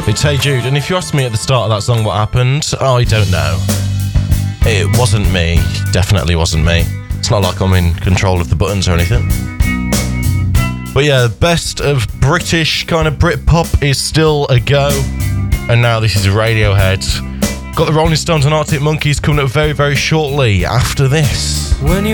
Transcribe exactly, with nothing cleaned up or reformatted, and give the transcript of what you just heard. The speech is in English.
It's Hey Jude, and if you asked me at the start of that song what happened, I don't know. It wasn't me. Definitely wasn't me. It's not like I'm in control of the buttons or anything. But yeah, best of British kind of Britpop is still a go. And now this is Radiohead. Got the Rolling Stones and Arctic Monkeys coming up very, very shortly after this. When you